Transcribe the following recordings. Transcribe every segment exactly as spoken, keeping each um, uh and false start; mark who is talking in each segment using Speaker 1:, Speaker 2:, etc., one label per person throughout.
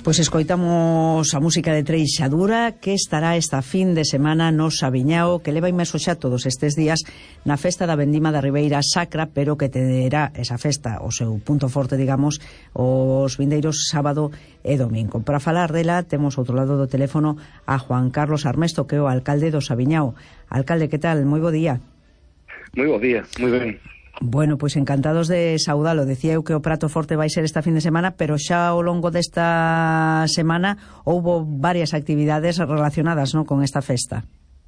Speaker 1: Pois escoitamos a música de Treixadura, que estará esta fin de semana no Sabiñao, que leva inmerso xa todos estes días na festa da Vendima da Ribeira Sacra, pero que terá esa festa o seu punto forte, digamos, os vindeiros sábado e domingo. Para falar dela, temos outro lado do teléfono a Juan Carlos Armesto, que é o alcalde do Sabiñao. Alcalde, que tal? Moi bo día.
Speaker 2: Moi bo día, moi ben.
Speaker 1: Bueno, pois encantados de saudalo. Decía eu que o prato forte vai ser esta fin de semana, pero xa ao longo desta semana houbo varias actividades relacionadas, ¿no?, con esta festa.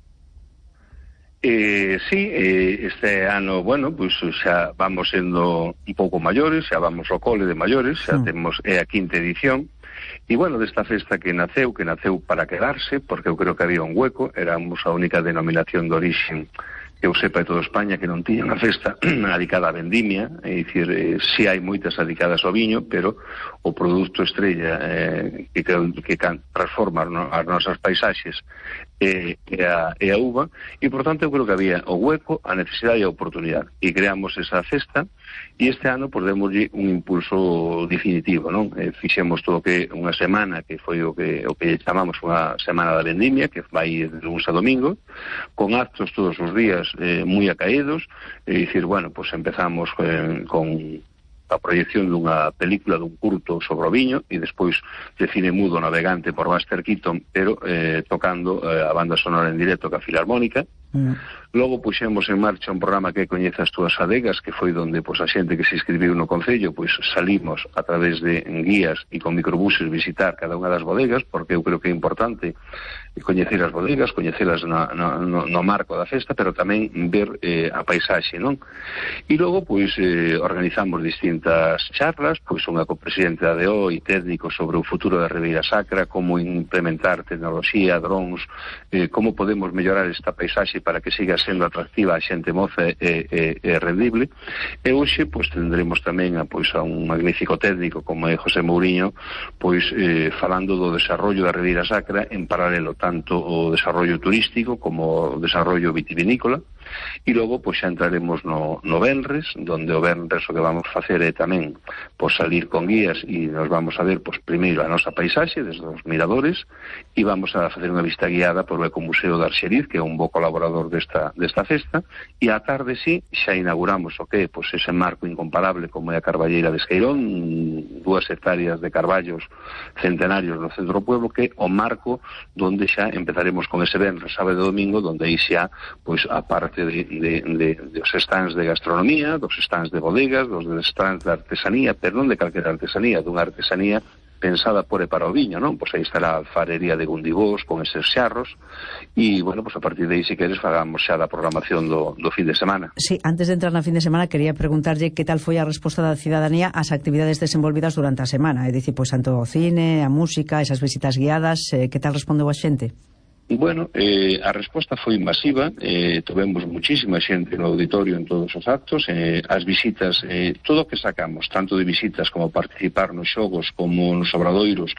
Speaker 2: Eh, sí, eh, este ano, bueno, pois pues, xa vamos sendo un pouco maiores, xa vamos ao cole de maiores, xa mm. temos é a quinta edición. E, bueno, desta festa que naceu, que naceu para quedarse, porque eu creo que había un hueco, éramos a única denominación de origen que eu sepa de toda España que non tiña unha festa dedicada á vendimia, é dicir, eh, si hai moitas dedicadas ao viño, pero o produto estrella eh, que, que, que transforma no, as nosas paisaxes eh, é, a, é a uva, e, por tanto, eu creo que había o hueco, a necesidade e a oportunidade, e creamos esa festa, e este ano pues, demoslle un impulso definitivo, non? Eh, fixemos todo que unha semana, que foi o que, o que chamamos unha semana da vendimia, que vai de lunes a domingo, con actos todos os días eh, moi acaídos, e dicir, bueno, pues empezamos eh, con a proyección dunha película dun curto sobre o viño, e despois de cine mudo navegante por Buster Keaton, pero eh, tocando eh, a banda sonora en directo ca Filarmónica. Mm. Logo puxemos en marcha un programa que coñece as túas adegas, que foi donde pois, a xente que se inscribiu no Concello, pois salimos a través de guías e con microbuses visitar cada unha das bodegas, porque eu creo que é importante coñecer as bodegas, coñecelas no, no, no marco da festa, pero tamén ver eh, a paisaxe, non? E logo, pois, eh, organizamos distintas charlas, pois unha copresidente da D O e técnicos sobre o futuro da Ribeira Sacra, como implementar tecnoloxía, drones, eh, como podemos mellorar esta paisaxe para que siga sendo atractiva a xente moza e, e, e rendible. E hoxe, pois, tendremos tamén a, pois, a un magnífico técnico como é José Mouriño, pois, eh, falando do desarrollo da Ribeira Sacra en paralelo tanto o desarrollo turístico como o desarrollo vitivinícola. E logo, pois, xa entraremos no, no Venres, donde o Venres o que vamos facer é tamén, pois, salir con guías e nos vamos a ver, pois, primeiro a nosa paisaxe desde os miradores, e vamos a facer unha vista guiada por o Ecomuseo de Arxeriz, que é un bo colaborador desta, desta festa, e á tarde, sí, xa inauguramos o que é, pois, ese marco incomparable como é a Carballeira de Esqueirón, dúas hectáreas de carballos centenarios no centro do pueblo, que é o marco donde xa empezaremos con ese Venres, sábado e domingo, donde aí xa, pois, a parte de, de, de, de os stands de gastronomía, dos stands de bodegas, dos stands de artesanía, pero non de calquera artesanía, dunha artesanía pensada por e para o viño, non? Pois aí estará a alfarería de Gundibós con eses xarros, e, bueno, pois a partir de aí, se queres, fagamos xa da programación do, do fin de semana.
Speaker 1: Sí, antes de entrar na fin de semana, quería preguntarlle que tal foi a resposta da cidadanía ás actividades desenvolvidas durante a semana, é dicir, pois, tanto o cine, a música, esas visitas guiadas, eh, que tal respondeu a xente?
Speaker 2: Bueno, eh, a resposta foi masiva, eh, tivemos muchísima xente no auditorio en todos os actos, eh, as visitas, eh, todo o que sacamos, tanto de visitas como participar nos xogos, como nos obradoiros,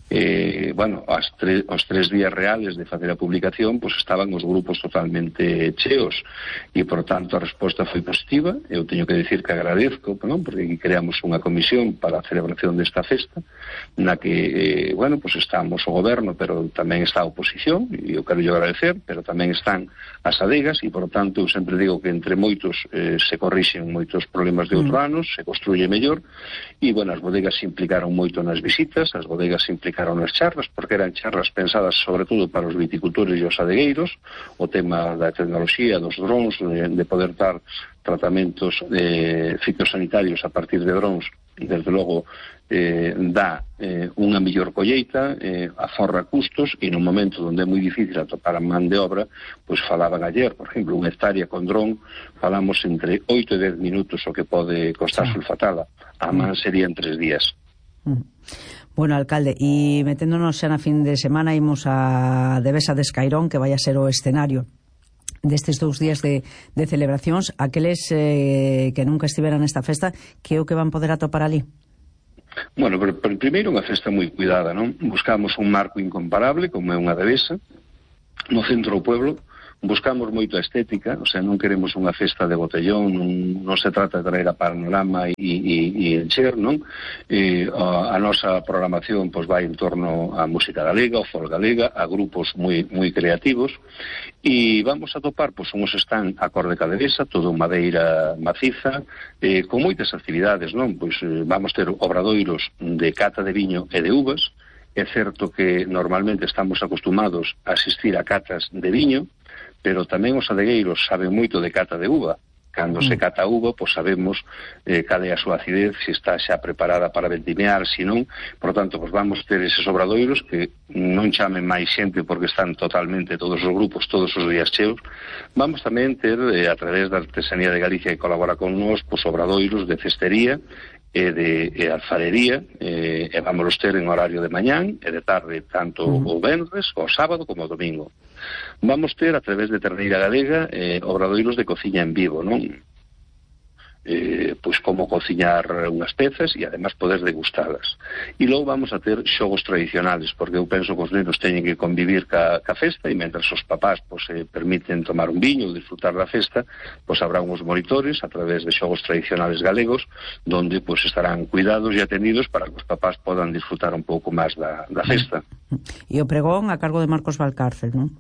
Speaker 2: eh, bueno, as tre os tres días reales de facer a publicación, pois estaban os grupos totalmente cheos, e, por tanto, a resposta foi positiva. Eu teño que decir que agradezco, non? Porque aquí creamos unha comisión para a celebración desta festa, na que, eh, bueno, pois estamos o goberno, pero tamén está a oposición, e eu quero yo agradecer, pero tamén están as adegas, e, por tanto, eu sempre digo que entre moitos eh, se corrixen moitos problemas de outros mm. anos, se construye mellor, e, bueno, as bodegas se implicaron moito nas visitas, as bodegas se implicaron nas charlas, porque eran charlas pensadas sobre todo para os viticultores e os adegueiros, o tema da tecnoloxía, dos drones, de, de poder dar tratamentos eh, fitosanitarios a partir de drones, desde logo eh, dá eh, unha mellor colleita, eh, aforra custos, e nun momento onde é moi difícil atopar a man de obra, pois falaban ayer, por exemplo, unha hectárea con dron, falamos entre oito e dez minutos o que pode costar sí. sulfatala, a man sería en tres días.
Speaker 1: Mm. Bueno, alcalde, e meténdonos xa na fin de semana, imos a Devesa de Escairón, que vai a ser o escenario destes dous días de, de celebracións. Aqueles eh, que nunca estiveran nesta festa, que é o que van poder atopar ali?
Speaker 2: Bueno, pero, pero primeiro unha festa moi cuidada, non? Buscamos un marco incomparable, como é unha Devesa, no centro do pueblo, buscamos moito a estética, o sea, non queremos unha festa de botellón, non, non se trata de traer a panorama e, e, e encher, non? E, a, a nosa programación pois vai en torno á música galega, ao folk galega, a grupos moi moi creativos, e vamos a topar pois uns están acorde cadevesa, todo madeira maciza, eh, con moitas actividades, non? Pois eh, vamos ter obradoiros de cata de viño e de uvas. É certo que normalmente estamos acostumados a asistir a catas de viño, pero tamén os adegueiros saben moito de cata de uva. Cando mm. se cata uva, pois sabemos eh, cal é a súa acidez, se está xa preparada para vendimiar, se non. Por tanto, pois vamos ter eses obradoiros que non chamen máis xente porque están totalmente todos os grupos, todos os días cheos. Vamos tamén ter, eh, a través da Artesanía de Galicia que colabora con nós, pois obradoiros de cestería e de e alfarería, e, e vamos ter en horario de mañán e de tarde, tanto mm. o venres, o sábado como o domingo. Vamos ter, a través de Terneira Galega, eh, obradoiros de cociña en vivo, non? Eh, pois como cociñar unhas pezas e además poder degustalas. E logo vamos a ter xogos tradicionales, porque eu penso que os nenos teñen que convivir ca, ca festa, e mentras os papás pois, se permiten tomar un viño ou disfrutar da festa, pois habrá uns monitores a través de xogos tradicionales galegos, donde pois estarán cuidados e atendidos para que os papás podan disfrutar un pouco máis da, da festa.
Speaker 1: E o pregón a cargo de Marcos Valcárcel, non?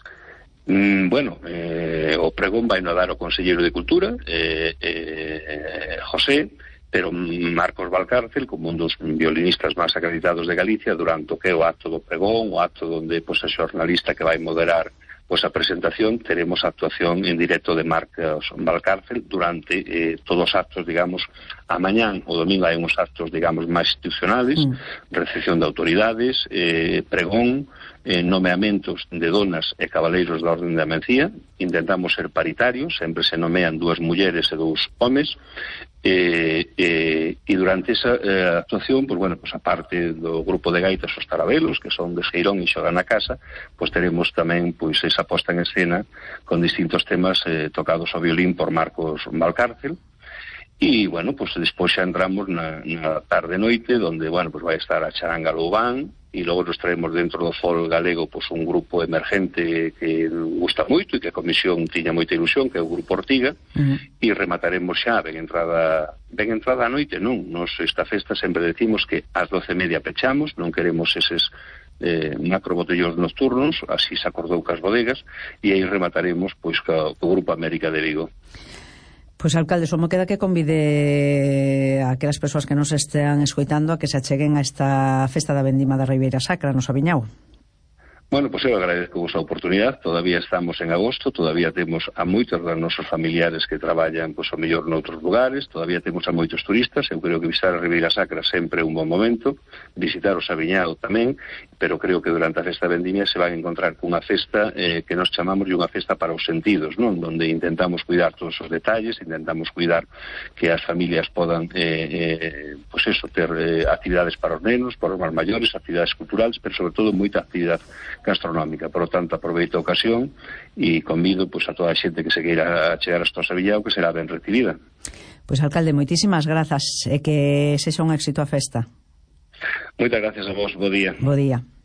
Speaker 2: Mm, bueno, eh, o pregón vai no dar o Conselleiro de Cultura, eh, eh, José, pero Marcos Valcárcel, como un dos violinistas máis acreditados de Galicia, durante o que é o acto do pregón, o acto onde pois, a xornalista que vai moderar pois, a presentación, teremos a actuación en directo de Marcos Valcárcel durante eh, todos os actos, digamos, a mañán, o domingo hai uns actos, digamos, máis institucionales, mm. recepción de autoridades, eh, pregón, eh, nomeamentos de donas e cabaleiros da Orden da Mencía. Intentamos ser paritarios, sempre se nomean dúas mulleres e dous homes, e, e, e durante esa eh, actuación, pues, bueno, pues, aparte do grupo de gaitas os tarabelos, que son de Xeirón e xogan na casa, pues, teremos tamén pues, esa posta en escena con distintos temas eh, tocados ao violín por Marcos Valcárcel. E, bueno, pues despois xa entramos na, na tarde-noite, donde, bueno, pues vai estar a Charanga Loubán, e logo nos traemos dentro do folk galego pues, un grupo emergente que gusta moito e que a comisión tiña moita ilusión, que é o Grupo Ortiga, uh-huh. e remataremos xa ben entrada ben entrada a noite, non? Nos esta festa sempre decimos que ás doce e media pechamos, non queremos eses eh, macrobotellóns nocturnos, así se acordou cas bodegas, e aí remataremos pois co, co Grupo América de Vigo.
Speaker 1: Pois, alcalde, só me queda que convide a aquelas persoas que nos estean escoitando a que se acheguen a esta festa da Vendima da Ribeira Sacra, no Sabiñao.
Speaker 2: Bueno, pues eu agradezco vos a oportunidade. Todavía estamos en agosto, todavía temos a moitos dos nosos familiares que traballan, pois, o mellor noutros lugares, todavía temos a moitos turistas. Eu creo que visitar a Ribeira Sacra sempre é un bon momento, visitar o Sabiñao tamén, pero creo que durante a festa de Vendimia se van a encontrar cunha festa eh, que nos chamamos de unha festa para os sentidos, non? Donde intentamos cuidar todos os detalles, intentamos cuidar que as familias podan eh, eh, pois eso, ter eh, actividades para os nenos, para os máis maiores, actividades culturales, pero sobre todo moita actividade gastronómica. Por lo tanto, aproveito a ocasión e convido pues, a toda a xente que se queira chegar hasta o Sabiñao, que será ben recibida.
Speaker 1: Pois, alcalde, moitísimas grazas e que sexa un éxito a festa.
Speaker 2: Moitas gracias a vos, bo día.
Speaker 1: Bo día.